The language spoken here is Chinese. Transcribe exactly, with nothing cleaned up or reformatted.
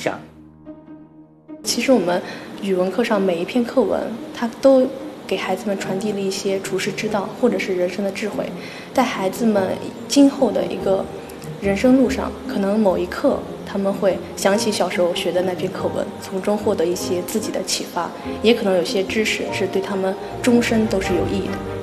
响。 其实我们语文课上每一篇课文，它都给孩子们传递了一些处世之道，或者是人生的智慧，在孩子们今后的一个人生路上，可能某一刻他们会想起小时候学的那篇课文，从中获得一些自己的启发，也可能有些知识是对他们终身都是有意义的。